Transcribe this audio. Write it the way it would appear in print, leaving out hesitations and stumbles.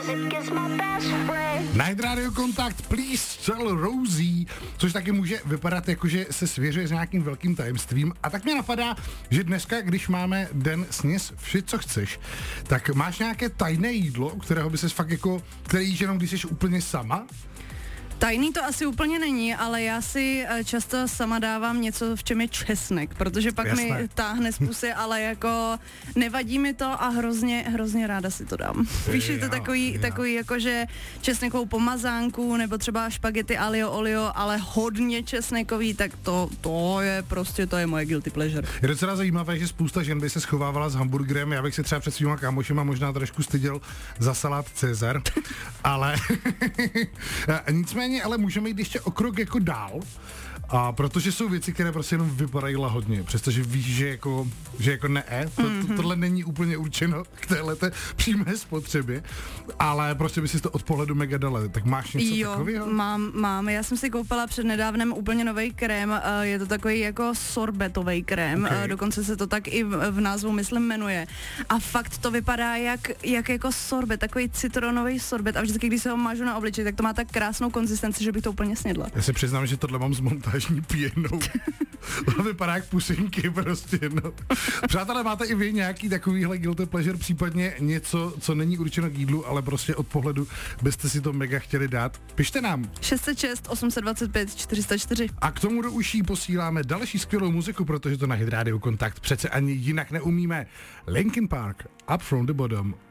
Night Radio Kontakt, please tell Rosie, což taky může vypadat jako, že se svěřuje s nějakým velkým tajemstvím. A tak mě napadá, že dneska, když máme den sněz vši, co chceš, tak máš nějaké tajné jídlo, kterého by ses fakt jako, které jíš jenom, když jsi úplně sama? Tajný to asi úplně není, ale já si často sama dávám něco, v čem je česnek, protože pak Jasné. mi táhne z pusy, ale jako nevadí mi to a hrozně ráda si to dám. Víš, je to takový jakože česnekovou pomazánku, nebo třeba špagety alio olio, ale hodně česnekový, tak to je moje guilty pleasure. Je docela zajímavé, že spousta žen by se schovávala s hamburgerem, já bych se třeba před svýma kámošema možná trošku styděl za salát Cezar, ale nicméně, ale můžeme jít ještě o krok jako dál, a protože jsou věci, které prostě jenom vypadají lahodně, přestože víš, že jako tohle není úplně určeno k téhleté přímé spotřebě, ale prostě by si to od pohledu mega dala. Tak máš něco takového? Mám. Já jsem si koupila před nedávnem úplně nový krém, je to takový jako sorbetový krém, Okay. Dokonce se to tak i v názvu, myslím, jmenuje. A fakt to vypadá jak jako sorbet, takový citronový sorbet a vždycky, když se ho mážu na obličej, tak to má tak krásnou konzistenci, že bych to úplně snědla. Já si přiznám, že tohle mám s montážní pěnou. To vypadá jak pusinky prostě, no. Přátelé, máte i vy nějaký takovýhle guilty pleasure, případně něco, co není určeno k jídlu, ale prostě od pohledu byste si to mega chtěli dát? Pište nám. 606 825 404. A k tomu do uší posíláme další skvělou muziku, protože to na Hit Radio Kontakt přece ani jinak neumíme. Linkin Park, Up From The Bottom.